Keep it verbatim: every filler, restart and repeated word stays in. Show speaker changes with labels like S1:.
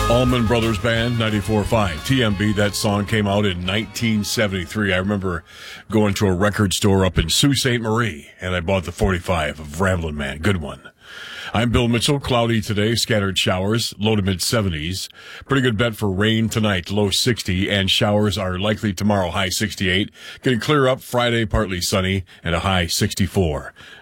S1: Allman Brothers Band, ninety-four point five. T M B, that song came out in nineteen seventy-three. I remember going to a record store up in Sault Ste. Marie, and I bought the forty-five of Ramblin' Man. Good one. I'm Bill Mitchell. Cloudy today, scattered showers, low to mid-seventies. Pretty good bet for rain tonight, low sixty, and showers are likely tomorrow, high sixty-eight. Going to clear up Friday, partly sunny, and a high sixty-four.